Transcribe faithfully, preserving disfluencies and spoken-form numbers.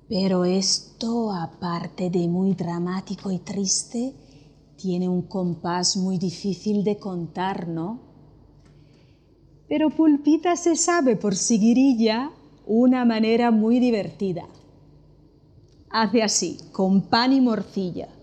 Pero esto, aparte de muy dramático y triste, tiene un compás muy difícil de contar, ¿no? Pero Pulpita se sabe por seguirilla una manera muy divertida. Hace así, con pan y morcilla.